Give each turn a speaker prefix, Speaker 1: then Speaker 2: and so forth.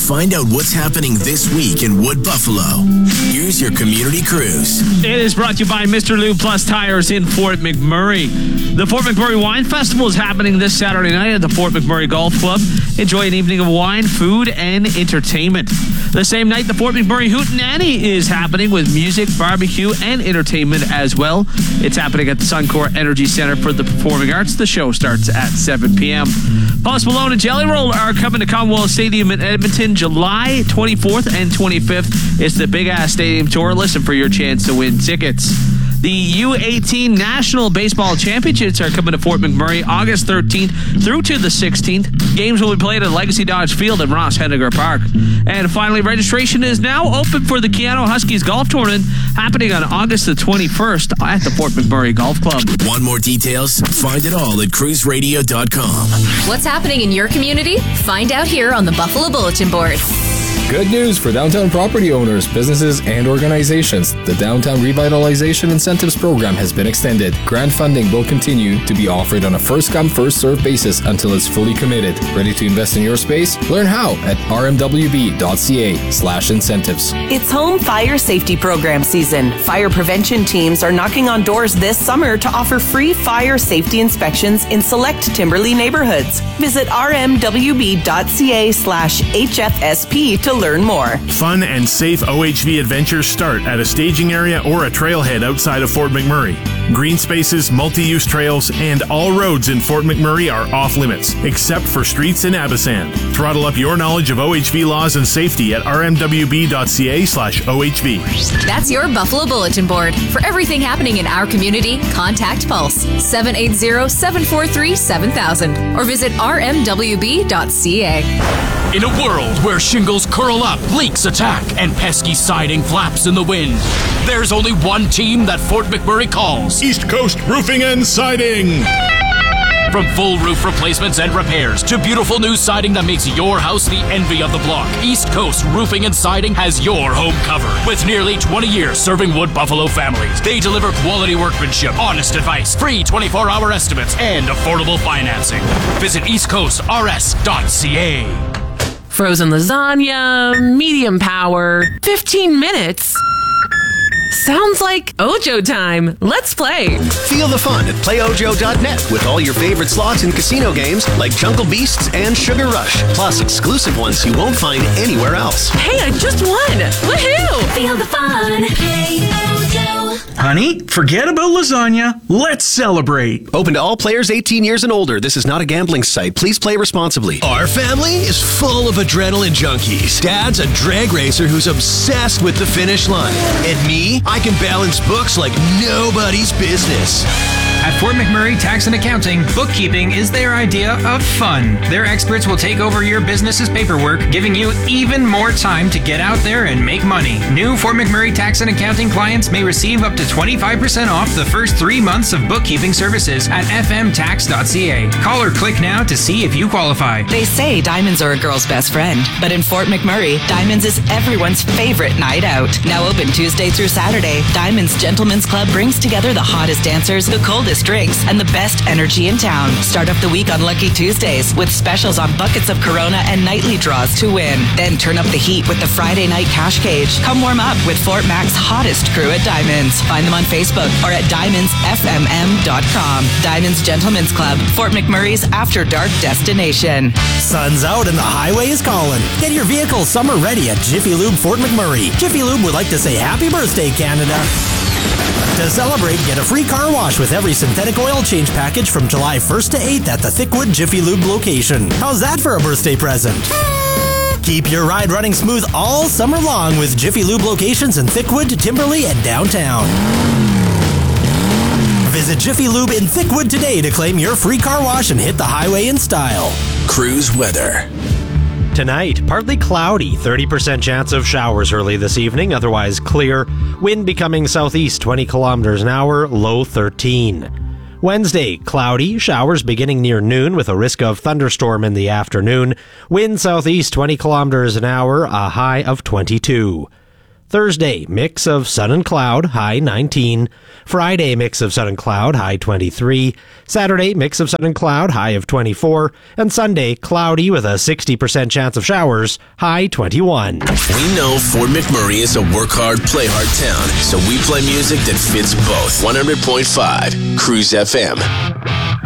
Speaker 1: Find out what's happening this week in Wood Buffalo. Here's your community cruise.
Speaker 2: It is brought to you by Mr. Lube Plus Tires in Fort McMurray. The Fort McMurray Wine Festival is happening this Saturday night at the Fort McMurray Golf Club. Enjoy an evening of wine, food, and entertainment. The same night, the Fort McMurray Hootenanny is happening with music, barbecue, and entertainment as well. It's happening at the Suncor Energy Center for the Performing Arts. The show starts at 7 p.m. Post Malone and Jelly Roll are coming to Commonwealth Stadium in Edmonton July 24th and 25th. It's the Big Ass Stadium Tour. Listen for your chance to win tickets. The U18 National Baseball Championships are coming to Fort McMurray August 13th through to the 16th. Games will be played at Legacy Dodge Field in Ross Hennigar Park. And finally, registration is now open for the Keanu Huskies Golf Tournament happening on August the 21st at the Fort McMurray Golf Club.
Speaker 1: Want more details? Find it all at cruiseradio.com.
Speaker 3: What's happening in your community? Find out here on the Buffalo Bulletin Board.
Speaker 4: Good news for downtown property owners, businesses, and organizations. The Downtown Revitalization Incentives Program has been extended. Grant funding will continue to be offered on a first-come, first-served basis until it's fully committed. Ready to invest in your space? Learn how at rmwb.ca/incentives.
Speaker 5: It's home fire safety program season. Fire prevention teams are knocking on doors this summer to offer free fire safety inspections in select Timberlea neighborhoods. Visit rmwb.ca/HFSP to learn more.
Speaker 6: Fun and safe OHV adventures start at a staging area or a trailhead outside of Fort McMurray. Green spaces, multi-use trails, and all roads in Fort McMurray are off limits, except for streets in Abasand. Throttle up your knowledge of OHV laws and safety at rmwb.ca/OHV.
Speaker 3: That's your Buffalo Bulletin Board. For everything happening in our community, contact Pulse 780-743-7000 or visit rmwb.ca.
Speaker 7: In a world where shingles curl up, leaks attack, and pesky siding flaps in the wind, there's only one team that Fort McMurray calls
Speaker 6: East Coast Roofing and Siding.
Speaker 7: From full roof replacements and repairs to beautiful new siding that makes your house the envy of the block, East Coast Roofing and Siding has your home covered. With nearly 20 years serving Wood Buffalo families, they deliver quality workmanship, honest advice, free 24-hour estimates, and affordable financing. Visit eastcoastrs.ca.
Speaker 8: Frozen lasagna, medium power, 15 minutes. Sounds like Ojo time. Let's play.
Speaker 9: Feel the fun at playojo.net with all your favorite slots and casino games like Jungle Beasts and Sugar Rush, plus exclusive ones you won't find anywhere else.
Speaker 8: Hey, I just won. Woohoo!
Speaker 10: Feel the fun. Play Ojo.
Speaker 11: Honey, forget about lasagna. Let's celebrate.
Speaker 9: Open to all players 18 years and older. This is not a gambling site. Please play responsibly.
Speaker 12: Our family is full of adrenaline junkies. Dad's a drag racer who's obsessed with the finish line. And me, I can balance books like nobody's business.
Speaker 13: At Fort McMurray Tax and Accounting, bookkeeping is their idea of fun. Their experts will take over your business's paperwork, giving you even more time to get out there and make money. New Fort McMurray Tax and Accounting clients may receive up to 25% off the first 3 months of bookkeeping services at fmtax.ca. Call or click now to see if you qualify.
Speaker 5: They say diamonds are a girl's best friend, but in Fort McMurray, diamonds is everyone's favorite night out. Now open Tuesday through Saturday, Diamonds Gentlemen's Club brings together the hottest dancers, the coldest drinks, and the best energy in town. Start off the week on Lucky Tuesdays with specials on buckets of Corona and nightly draws to win. Then turn up the heat with the Friday night cash cage. Come warm up with Fort Mac's hottest crew at Diamonds. Find them on Facebook or at diamondsfmm.com. Diamonds Gentlemen's Club, Fort McMurray's after dark destination.
Speaker 14: Sun's out and the highway is calling. Get your vehicle summer ready at Jiffy Lube Fort McMurray. Jiffy Lube would like to say happy birthday, Canada. To celebrate, get a free car wash with every synthetic oil change package from July 1st to 8th at the Thickwood Jiffy Lube location. How's that for a birthday present? Keep your ride running smooth all summer long with Jiffy Lube locations in Thickwood, Timberlea, and downtown. Visit Jiffy Lube in Thickwood today to claim your free car wash and hit the highway in style.
Speaker 1: Cruise weather.
Speaker 15: Tonight, partly cloudy, 30% chance of showers early this evening, otherwise clear. Wind becoming southeast 20 kilometers an hour, low 13. Wednesday, cloudy, showers beginning near noon with a risk of thunderstorm in the afternoon. Wind southeast 20 kilometers an hour, a high of 22. Thursday, mix of sun and cloud, high 19. Friday, mix of sun and cloud, high 23. Saturday, mix of sun and cloud, high of 24. And Sunday, cloudy with a 60% chance of showers, high 21.
Speaker 1: We know Fort McMurray is a work hard, play hard town, so we play music that fits both. 100.5 Cruise FM.